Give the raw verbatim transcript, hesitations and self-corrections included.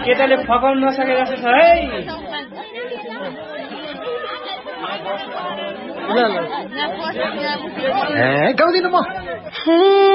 केटाले फकाउन नसके जस्तो छ है ए गाउँदिन म